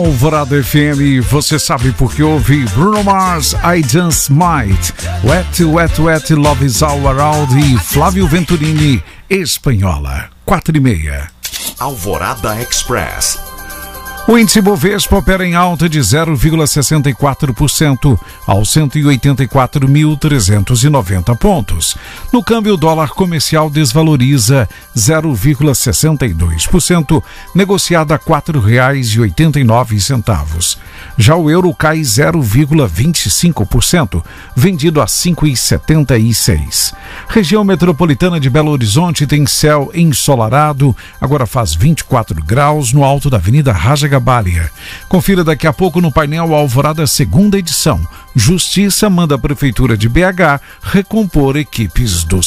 Alvorada FM, você sabe porque ouve Bruno Mars, I Just Might, Wet, Wet, Wet, Love Is All Around e Flávio Venturini, Espanhola, 4:30. Alvorada Express. O índice Bovespa opera em alta de 0,64% aos 184.390 pontos. No câmbio, o dólar comercial desvaloriza 0,62%, negociado a R$ 4,89. Já o euro cai 0,25%, vendido a R$ 5,76. Região metropolitana de Belo Horizonte tem céu ensolarado, agora faz 24 graus no alto da Avenida Raja Gabalia. Confira daqui a pouco no painel Alvorada, segunda edição. Justiça manda a Prefeitura de BH recompor equipes do